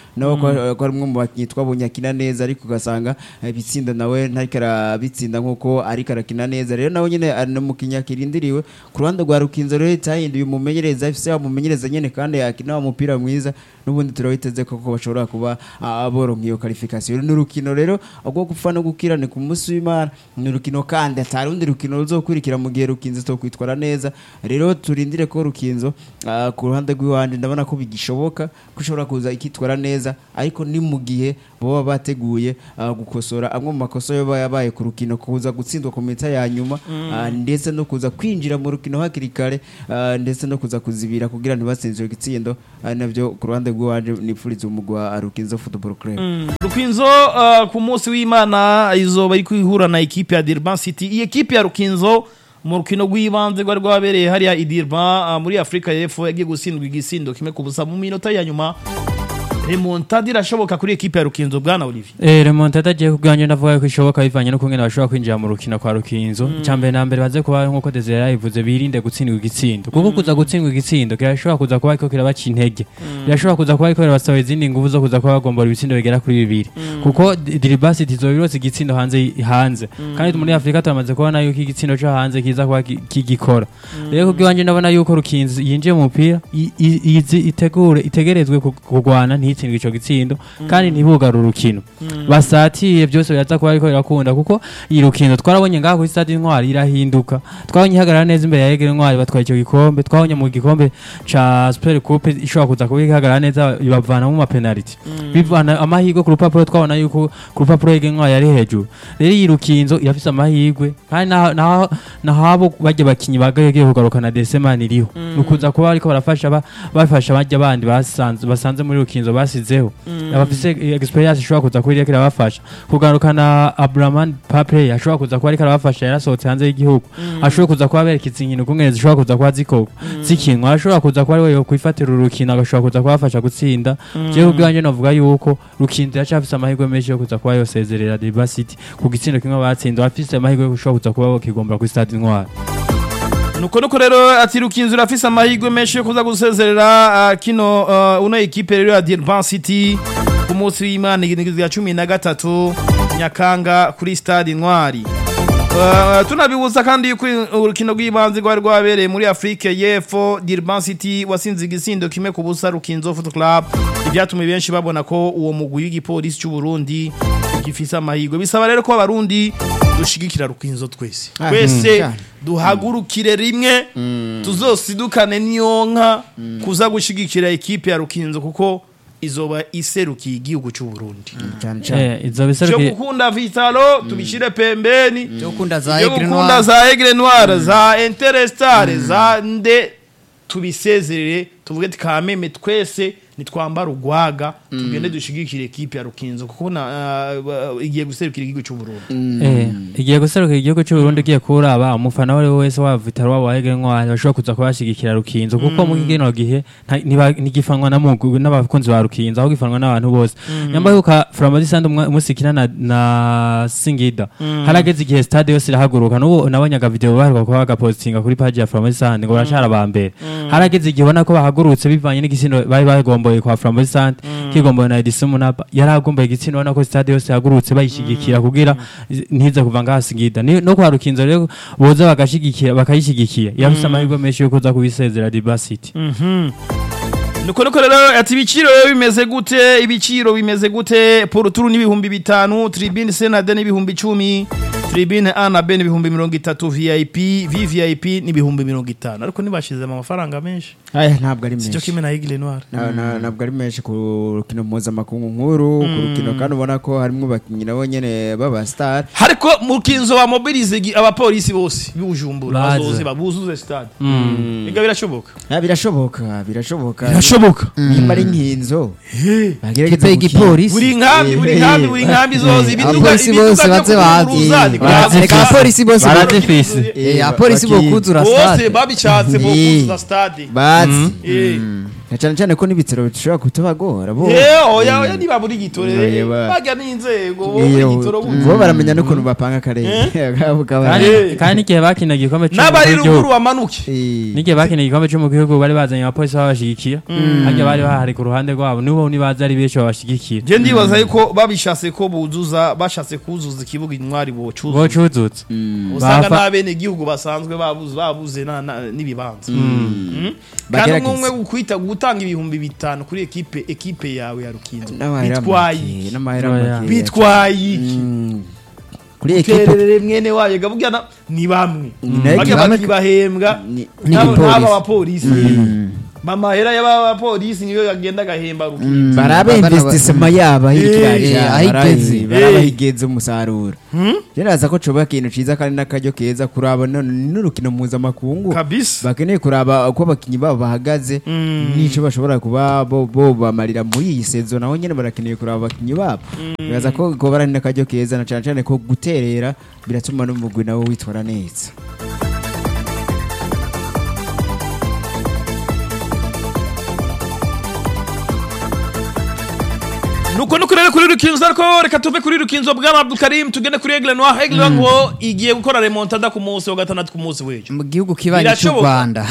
ko ko ari umwe mu bakinyi twabonye akina neza ariko ugasanga eh, bitsinda nawe ntariko arabitsinda nkuko ariko arakina neza rero nawe nyene ari no mukinya kirindiriwe ku ruhande rwa Rukinzo rero tahinduye umumenyereza ifise umumenyereza nyene kandi yakina umupira mwiza nubundi turawiteze ko bashobora kuba aboronka iyo qualification n'urukino rero agwo gupfa no gukirane ku munsi w'Imana n'urukino kandi atarundi rukino ruzokurikira mu gihe Rukinzo to kwitwara neza rero turindire ko Rukinzo ah, ku ruhande rw'iwanje ndabona ko bigishoboka kushobora kuza ikitwara neza ariko ni mu gihe baba bateguye ah, gukosora amwe mu makosa yo yabaye ku rukino kuza gutsindwa ku minota ya nyuma ah, ndetse no kuza kwinjira mu rukino hakiri kare ah, ndetse no kuza kuzibira kugira ntibatsinzwe igitsindo ah, navyo ku ruhande rw'iwanje nipfuriza umugwa Rukinzo Football Club. Mm. Rukinzo uh, ku munsi w'Imana izoba iri kwihura na equipe ya Durban City. Iyi equipe ya Rukinzo mu rukino rw'ibanze rwa rwabereye hariya i Durban uh, muri Afrika y'Epfo yagiye gutsindwa igisindo kimwe ku busa mu minota ya nyuma. Remontada irashoboka kuri equipe ya Rukinzo bwana Olivier. Eh remontada je kuganje ndavuga ko ishoboka bivanye no kungena bashobora kwinjira mu rukino kwa Rukinzo. Mm. Cyambere na mbere baze kuba nkuko Desire yavuze birinde gutsindwa igitsindo. Kuko mm. kuza gutsindwa igitsindo kirashobora kuza kuba ko kirabaca intege. Birashobora kuza kuba ko basaba izindi nguvu zo kuza kuba bagombora ibitsindo bigera kuri bibiri. Mm. Kuko Durban City izobirose igitsindo hanze hanze. Mm. Kandi muri Afrika turamaze kubona yuko igitsindo cyo hanze kiza kuba kigikora. Mm. Rero kuganje ndabona yuko Rukinzo yinjiye mu mupira itegure itegerezwe kugwana itsindwa ico gitsindo mm. kandi ntibugaru urukino mm. basatiye byose byaza kuba ariko irakunda kuko irukino twarabonye ngaho ku stade Intwari irahinduka twabonye hagarara neza imbere ya Egere Intwari batwaye ico gikombe twabonye mu gikombe ca Super Coupe ishobora kuza kuba hagarara neza ibavana mu ma penalty mm. bivana amahirwe ku rupapuro twabona yuko ku rupapuro Egere Intwari yari hejuru rero irukinzo irafise amahirwe kandi na na habo bajye bakinyi bagaye kugaruka na Desemani iriho mm. nukuza kuba ariko barafasha bafasha bajya bandi basanze basanze muri Rukinzo basizeho mm. abafise experience ishobora kuza kuri rekera bafasha kugarukana Abraman Pape ashobora kuza kuba ariko arabafasha yarasohotse hanze y'igihugu mm. ashobora kuza kuba berekitse inkino kungene zishobora kuza kuba zikoko mm. zikinwa ashobora kuza kuba ari we kwifatira urukino agashobora kuza kubafasha gutsinda mm. je ubwanje navuga yuko Rukinzo yacafise amahirwe menshi yo kuza kuba yosezerera Durban City ku gitsindo kimwe batsinda afise amahirwe yo kushobora kuza kuba bakigombora ku stade Intwari nuko nuko rero ati Rukinzo rafise amahirwe menshi yo kuza gusezerera uh, kino uh, uno equipe rero ya Durban City ku munsi w'Imana igihumbi ya cumi na gatatu Nyakanga kuri stade Intwari. Uh, tunabibuza kandi yuko urukino rw'ibanze rwari rwabereye muri Afrika y'Epfo Durban City wasinze igisindo kimwe ku busa Rukinzo Football Club ibyatumye benshi babona ko uwo mugwi w'igipolisi cy'u Burundi gifise amahirwe bisaba rero ko abarundi dushigikira Rukinzo twese twese duhagurukire rimwe tuzosidukane niyonka kuza gushigikira equipe ya Rukinzo kuko izoba iserukiye igihugu cy'u Burundi eh izoba iserukiye cyo gukunda Vitalo tubishire pembeni cyo gukunda za Egre Noir gukunda za Egre Noir za Interstar za nde tubisezerere tuvuge tikameme twese nitwambara ugwaga tugende dushigikire equipe ya Rukinzo kuko na igiye guserukira igihugu cy'u Burundi eh igiye guserukira igihugu cy'u Burundi giye kuraba umufana wari wese wa Vitalo wa Egre Noir bashobora kuza kubashigikira Rukinzo kuko mu gino gihe nigifanwa na mugu n'abakunzi ba Rukinzo aho gifanwa n'abantu bose nyambaye uka Framadi Sand umusikina na na Singida harageze igihe stade yose irahaguruka n'ubu nabonyaga video baheruka kuba bagapostinga kuri page ya Framadi Sand ngo barashara bambere harageze igihe ubona ko bahagurutse bivanye n'igisindo bari bagomboye kwa Framboy Sant kigomboye na Edison Munaba yaragomboye igitsino ubona ko stade yose yagurutse bayishigikira kugira ntiza kuva ngaha Singida no kwa Rukinzo rero boza bagashigikira bakayishigikira yafise amahirwe menshi yo kuza kubisezera Durban City. Mhm nuko nuko rero ati ibiciro bimeze gute ibiciro bimeze gute pour turu n'ibihumbi bitanu tribune Senade n'ibihumbi icumi tribune A na B n'ibihumbi mirongo itatu V I P V V I P n'ibihumbi mirongo itanu ariko nibashize amafaranga menshi aya ntabwo ari menshi cyo kimwe na Aigle Noir ntabwo ari menshi ku rukino mpuza makungu nkuru ku rukino kandi ubona ko harimo bakinyi nabo nyene baba star hariko mu Rukinzo ba mobilize abapolisi bose bibujumbura bazoze babuzuze stade biga birashoboka ya birashoboka birashoboka birashoboka nimba ari nkinzo bagirageza igipolisi buri nkambi buri nkambi buri nkambi zoze ibiduga bose baze bazi reka polisi bose baradefise eh apolisi bokuzura stade bose babicatse bokuzura stade bazi cyane cyane ko n'ibitero bishobora kutabagora bo eh oya oya niba buri gitore Eh, ba- bajya n'inzego bo Iyo, buri gitoro buzi. bo baramenya n'ukuntu bapanga akarere Kandi- kandi n'igihe bakina igikombe n'abari cy'umukuru ruguru w'igihugu bamanuke n'igihe bakina igikombe cy'umukuru w'igihugu bari bazanye abapolisi babashigikiye hajya bari bahari ku ruhande rwabo nibo nibaza ari benshi babashigikiye je ndibaza yuko babishatse ko buzuza bashatse kuzuza ikibuga intwari bocuza bocuzutse usanga Bafa- n'abene igihugu basanzwe babuze babuze na- na- n'ibibanza kandi Bagerageza. umwe umwe gukwita gutanga ibihumbi bitanu kuri ekipe ekipe yawe ya Rukinzo n'amahera bitwaye make, iki? n'amahera Oya. make. bitwaye iki Mm. kuri ekipe tererere mwene wayo gaburya na- ni bamwe nayo bajya bamwe- bahembwa Ni- n'abo n'igipolisi. n'abo bapolisi mamahera y'abapolisi niyo yagenda agahemba Rukinzo barabe Bana- investissement yabo aho Eh, ikiraje eh, aho igeze. barabe Eh. higeze umusaruro jeraza ko coba kintu ciza kandi n'akaryo keza kuraba none n'urukino mpuzamakungu kabisa bakeneye kuraba uko abakinyi babo bahagaze n'ico bashobora kuba bo bo bamarira muri iyi sezo naho nyene barakeneye kuraba abakinyi babo biraza ko ko barani n'akaryo keza na cane cane ko guterera biratuma n'umugwi nawe witwara neza nuko nuko rero kuri Rukinzo ariko reka tuve kuri Rukinzo bwa Abdul Karim tugende kuri Aigle Noir Aigle Noir ngo igiye gukora remontada ku munsi wa gatandatu ku munsi w'ejo mu gihugu kibanyi cy'u Birashoboka. Rwanda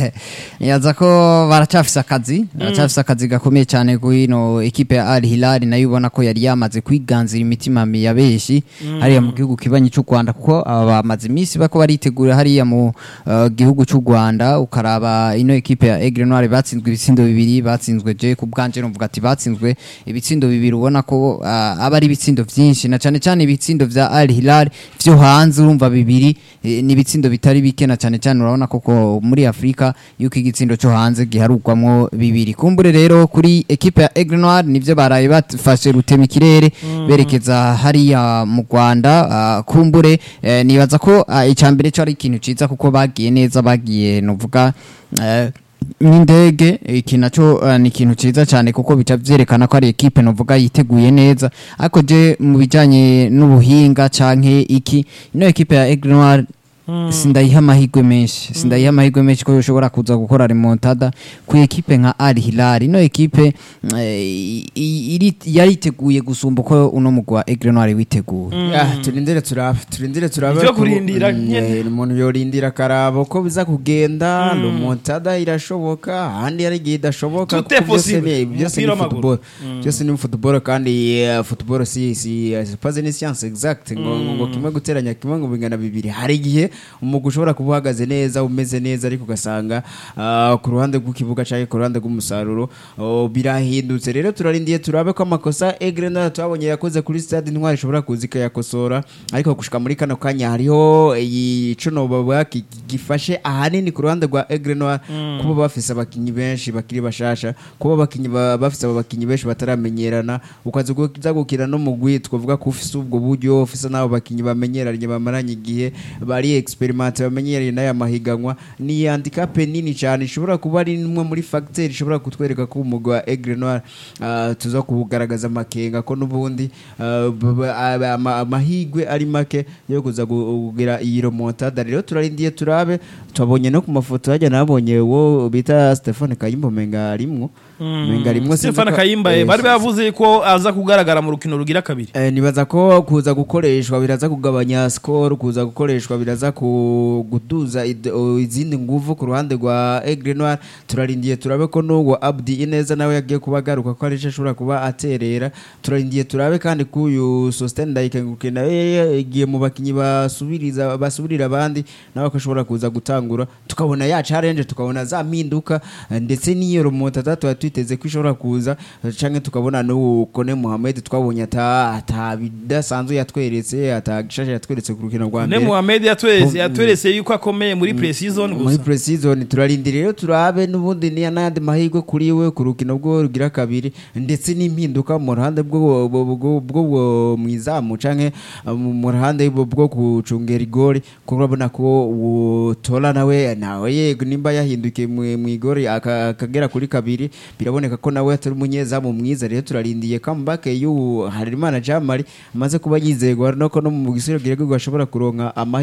yaza ko baracafise akazi baracafise akazi gakomeye cyane kuino ekipe ya Al Hilal nayo ubona ko yari yamaze kwiganzira imitima ya benshi hariya mu gihugu kibanyi cy'u Rwanda kuko aba bamaze iminsi bako baritegura hariya mu uh, gihugu cy'u Rwanda ukaraba ino ekipe ya Aigle Noir batsinzwe ibitsindo bibiri batsinzwe je ku bwanje numvuga ati batsinzwe ibitsindo bibiri ubona ko uh, aba ari ibitsindo vyinshi na cyane cyane ibitsindo vya Al Hilal vyo hanze urumva bibiri eh, ni ibitsindo bitari bike na cyane cyane urabona koko muri Afrika yuko igitsindo cyo hanze giharugwamwo bibiri kumbure rero kuri ekipe ya Aigle Noir nivyo baraye bafashe rutema ikirere berekeza hariya mu Rwanda uh, kumbure eh, nibaza ko uh, icambere cyo ari ikintu ciza kuko bagiye neza bagiye novuga uh, n'indege iki naco uh, ni ikintu ciza cyane kuko bica vyerekana ko ari ekipe novuga yiteguye neza ariko je mu bijanye n'ubuhinga canke iki ino ekipe ya Aigle Noir sindayiha amahirwe menshi sindayiha amahirwe menshi ko ushobora kuza gukora remontada ku ekipe nka Al Hilal ino ekipe eh, i- iri yariteguye gusumba uko uno mugwa wa Aigle Noir witeguye Ah, turindire turabe turindire turabe Ivyo ko- kurindira Mm, nyene. eh, umuntu yorindira karabo ko biza kugenda remontada irashoboka ahandi ari igihe idashoboka Tout est kuko byose possible. ni- byose ni Umupira w'amaguru. football byose ni football kandi eh, football si si eh, pas une science exacte ngo ngo kimwe guteranya kimwe ngo bingana bibiri hari igihe umugwi ushobora kuba uhagaze neza umeze neza ariko ugasanga ah, ku ruhande rw'ikibuga cyangwa ku ruhande rw'umusaruro oh, birahindutse rero turarindiye turabe ko amakosa Aigle Noir twabonye yakoze kuri stade Intwari ishobora kuza ikayakosora ariko gushika muri kano kanya hariho ico nobavuga ki- gifashe ahanini ku ruhande rwa Aigle Noir kuba bafise abakinyi benshi bakiri bashasha kuba abakinyi ba- bafise abo bakinyi benshi bataramenyerana ukaza kuza gukina no mugwi twavuga ko ufise ubwo buryo ufise n'abo bakinyi bamenyeranye bamaranye igihe bari experiment bamenyeranye n'aya mahiganwa ni handicap nini cyane ishobora kuba ari imwe muri facteur ishobora kutwereka ko umugwi wa Aigle Noir ah, tuza kugaragaza amakenga ko n'ubundi ah, b- b- ah, ama- amahigwe ari make yo kuza gu- kugira iyi remontada rero turarindiye turabe twabonye no ku mafoto hajya nabonye wo bita Stephane Kayimbo menga arimwo menga arimwo Stefano Kayimba eh, bari bavuze ko aza kugaragara mu rukino rugira kabiri Eh, nibaza ko kuza gukoreshwa biraza kugabanya score kuza gukoreshwa biraza ku gutuza id- o, izindi nguvu ku ruhande rwa Aigle Noir turarindiye turabe ko n'uwo Abdi Ineza nawe yagiye kubagaruka ko ari cyo ashobora kuba aterera turarindiye turabe kandi ko uyu Sosten Ndayikenguke nawe yagiye mu bakinyi basubiriza basubirira abandi nawe ko ashobora kuza gutangura tukabona ya challenge tukabona za mpinduka eh, ndetse n'iyo remontada tuba twiteze ko ishobora kuza eh, canke tukabona n'uwo Kone Mohamed twabonye ata ata bidasanzwe yatweretse ata gishasha yatweretse ku rukino rwa ne mbere Mohamed yatweretse Ko- yatweretse yuko akomeye muri pre-season muri gusa pre-season turarindira rero turabe n'ubundi ni n'andi mahirwe kuri we ku rukino rwo rugira kabiri ndetse n'impinduka mu ruhande bwo bwo- bwo bwo mwizamu canke uh, mu mu ruhande bwo bwo gucungera igori kuko urabona ko uwo Tola nawe nawe yego nimba yahindukiye mu mu igori aka- akagera kuri kabiri biraboneka ko nawe atari umunyezamu mwiza rero turarindiye comeback y'uwo Harerimana Jamari amaze kuba yizegwa no ko no mu gisiro girego ashobora kuronka amahirwe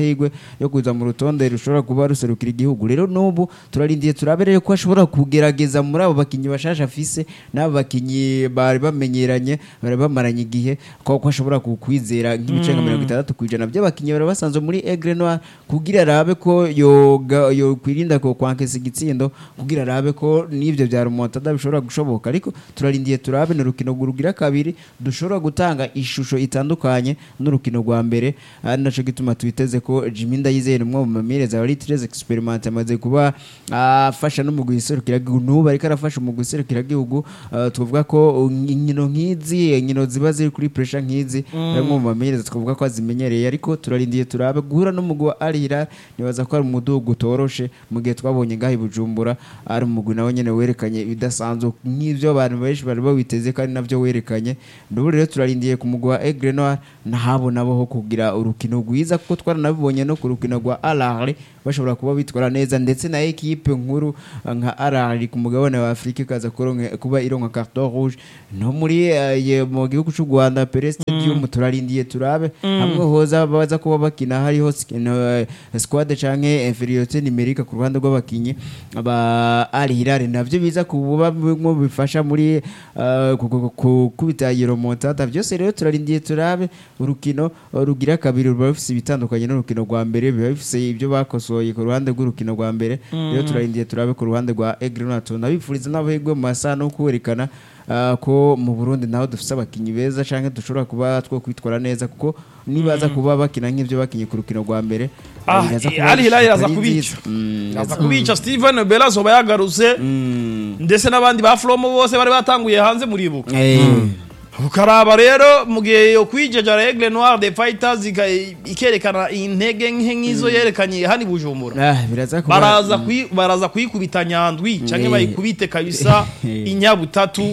yo kuza mu rutonde rushobora kuba ruserukira igihugu rero n'ubu turarindiye turabereye ko ashobora kugerageza muri abo bakinyi bashasha afise n'abo bakinyi bari bamenyeranye bari bamaranye igihe ko ko ashobora kukwizera nk'ibice nka mirongo itandatu kwijana by'abakinyi bari basanzwe muri Aigle Noir kugira arabe ko yo yo kwirinda ko kwankesa igitsindo kugira arabe ko n'ivyo bya remontada bishobora gushoboka ariko turarindiye turabe n'urukino gurugira kabiri dushobora gutanga ishusho itandukanye n'urukino rwa mbere ari naco gituma twiteze ko Jimmy Ndayizeye umwe mu mamireza wari très expérimenté amaze kuba afasha no mu guserukira igihugu ariko arafasha mu guserukira igihugu tuvuga ko inkino nk'izi inkino ziba ziri kuri pressure nk'izi ari mu mamireza twavuga ko azimenyereye ariko turarindiye turabe guhura no mugwa ari Hilal nibaza ko ari umudugu utoroshe mu gihe twabonye ngaho Bujumbura ari umugwi nawe nyene werekanye ibidasanzwe nk'ivyo abantu benshi bari bawiteze kandi navyo werekanye ndubure rero turarindiye ku mugwa Aigle Noir nahabo nabo ho kugira urukino rwiza kuko twaranabibonye no ku rukino rwa Al Ahly bashobora kuba bitwara neza ndetse na equipe nkuru nka Al Ahly ku mugabane wa Afrika kaza kuronka kuba ironka carton rouge no muri uh, mu gihugu cy'u Rwanda Pele Stadium mm. turarindiye turabe mm. hamwe hoza baza kuba bakina hari ho uh, squad canke inferiorité numérique ku ruhande rw'abakinyi aba Al Hilal navyo biza kuba mu bifasha muri uh, kubita yero montada byose rero turarindiye turabe urukino rugira kabiri ruba bifise bitandukanye n'urukino rwa mbere biba bifise ibyo bakosoye ku ruhande rw'urukino rwa mbere rero turarindiye turabe ku ruhande rwa Aigle Noir nabifuriza n'abahigwe mu masaha no kwerekana Uh, ko mu Burundi naho dufise abakinyi beza canke dushobora kuba two kwitwara neza kuko nibaza mm. kuba bakina nk'ivyo bakinye ku rukino rwa mbere ah, Al Hilal yaza kubica yaza kubica Steven Bella soba yagarutse mm. ndetse n'abandi ba Flomo bose bari batanguye hanze muri buka hey. mm. ukaraba rero mugiye yo kwijejara Aigle Noir de Fighters ikerekana intege nk'izo yerekanye hani Bujumbura ah biraza kuba baraza kwi baraza kwikubita nyandwi canke bayikubite kabisa inyabutatu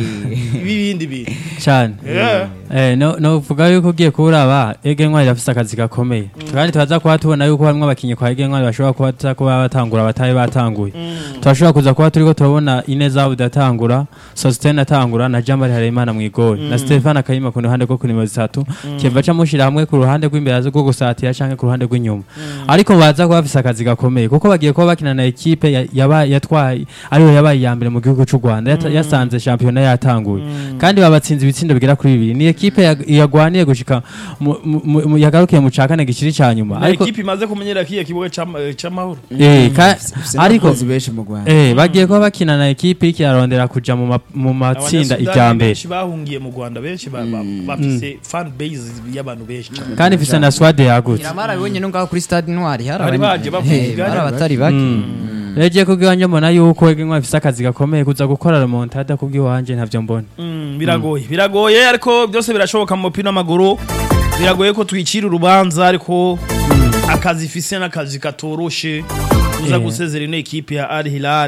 ibindi bi cyane eh no no vuga yuko ugiye kuraba Aigle Noir yafise akazi gakomeye kandi twaza kuba tubona yuko harimo abakinyi kwa Aigle Noir bashobora kuba kuba batangura bataye batanguye twashobora kuza kuba turiko turabona Ineza budatangura Sostene atangura na Jamari Haremana mwigo Mm. na Stefan Akayima ku ruhande rwo ku nimero zitatu mm. kiva camushira hamwe ku ruhande rw'imbere azo gusatira canke ku ruhande rw'inyuma mm. ariko baza kuba bafise akazi gakomeye kuko bagiye kuba bakina na equipe yabaye yatwaye ariho yabaye ya mbere mu gihugu cy'u Rwanda mm. yasanze championnat yatanguye mm. kandi babatsinze ibitsindo bigera kuri bibiri ni equipe yagwaniye gushika yagarukiye mu cakane gikiri cyanyuma ariko equipe imaze kumenyera kiye kiboye c'amahoro eh ariko zibeshe mu Rwanda eh bagiye kuba bakina na equipe ikirarondera kuja mu matsinda ijambe bahungiye mu Rwanda benshi bafise fan base y'abantu benshi kandi fisa na squad yagutse iramara bibonye no ngaho kuri Stade Noir hari baje bavuga hari abatari baki Reje kubwanje mbona yuko Aigle Noir afise akazi gakomeye kuza gukora remontada kubwiwanje ntavyo mbona biragoye biragoye ariko byose birashoboka mu mupira w'amaguru biragoye ko twicira urubanza ariko akazi fise n'akazi katoroshe uza gusezera ino equipe ya Al Hilal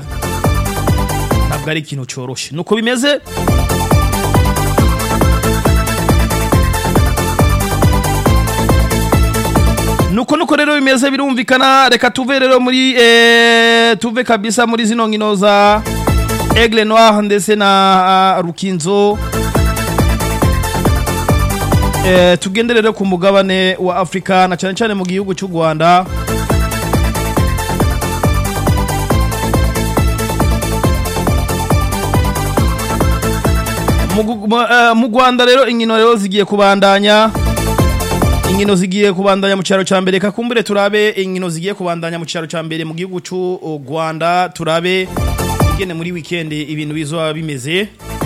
ntabwo ari ikintu coroshe nuko bimeze nuko nuko rero bimeze birumvikana reka tuve rero muri eh, tuve kabisa muri zino nkino za Aigle Noir ndetse na uh, Rukinzo eh, tugende rero ku mugabane wa Afrika na cyane cyane mu gihugu cy'u Rwanda mu Rwanda rero inkino rero zigiye kubandanya inkino zigiye kubandanya mu cyaro cya mbere kakumbure turabe inkino zigiye kubandanya mu cyaro cya mbere mu gihugu cy'u Rwanda turabe igene muri weekend ibintu bizoba bimeze